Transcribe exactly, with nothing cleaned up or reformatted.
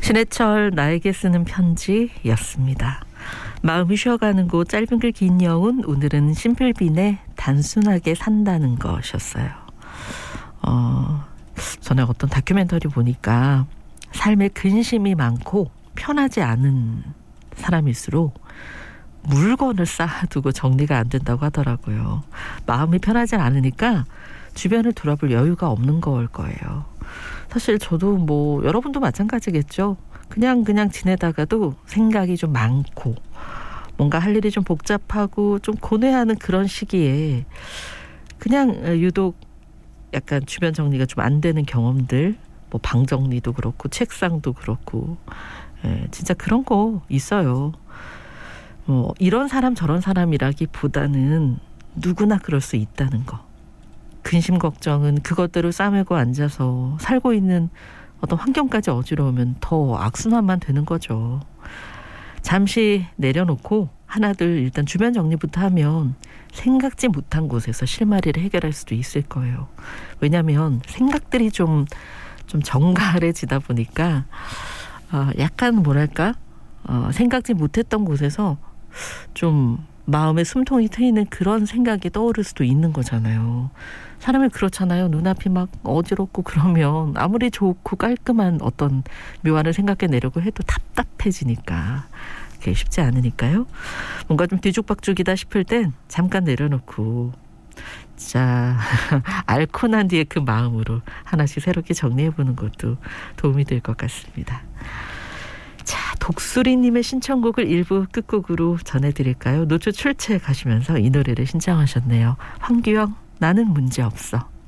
신해철 나에게 쓰는 편지였습니다. 마음이 쉬어가는 곳 짧은 글 긴 여운, 오늘은 심플빈의 단순하게 산다는 것이었어요. 어, 전에 어떤 다큐멘터리 보니까 삶에 근심이 많고 편하지 않은 사람일수록 물건을 쌓아두고 정리가 안 된다고 하더라고요. 마음이 편하지 않으니까 주변을 돌아볼 여유가 없는 걸 거예요. 사실 저도 뭐 여러분도 마찬가지겠죠. 그냥 그냥 지내다가도 생각이 좀 많고 뭔가 할 일이 좀 복잡하고 좀 고뇌하는 그런 시기에 그냥 유독 약간 주변 정리가 좀 안 되는 경험들, 뭐 방 정리도 그렇고 책상도 그렇고, 예, 진짜 그런 거 있어요. 뭐 이런 사람 저런 사람이라기보다는 누구나 그럴 수 있다는 거. 근심 걱정은 그것대로 싸매고 앉아서 살고 있는 어떤 환경까지 어지러우면 더 악순환만 되는 거죠. 잠시 내려놓고 하나둘 일단 주변 정리부터 하면 생각지 못한 곳에서 실마리를 해결할 수도 있을 거예요. 왜냐하면 생각들이 좀, 좀 정갈해지다 보니까 어, 약간 뭐랄까 어, 생각지 못했던 곳에서 좀 마음에 숨통이 트이는 그런 생각이 떠오를 수도 있는 거잖아요. 사람이 그렇잖아요. 눈앞이 막 어지럽고 그러면 아무리 좋고 깔끔한 어떤 묘안을 생각해내려고 해도 답답해지니까 그게 쉽지 않으니까요. 뭔가 좀 뒤죽박죽이다 싶을 땐 잠깐 내려놓고 자 앓고 난 뒤에 그 마음으로 하나씩 새롭게 정리해보는 것도 도움이 될 것 같습니다. 자, 독수리님의 신청곡을 일부 끝곡으로 전해드릴까요? 노초 출첵 가시면서 이 노래를 신청하셨네요. 황규영, 나는 문제없어.